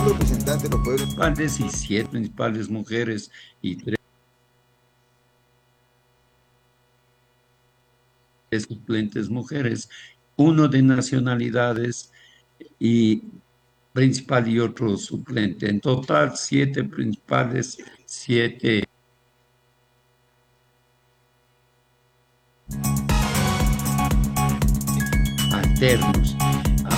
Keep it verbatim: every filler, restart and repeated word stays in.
representantes de los poderes principales y siete principales mujeres y tres suplentes mujeres, uno de nacionalidades y principal y otro suplente. En total, siete principales, siete alternos.